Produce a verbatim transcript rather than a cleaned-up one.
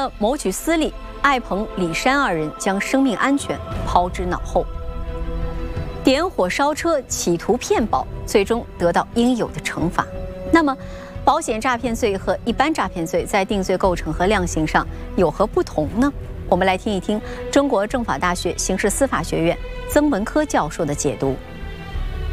了谋取私利，艾鹏、李山二人将生命安全抛之脑后。点火烧车，企图骗保，最终得到应有的惩罚。那么，保险诈骗罪和一般诈骗罪在定罪构成和量刑上有何不同呢？我们来听一听中国政法大学刑事司法学院曾文科教授的解读。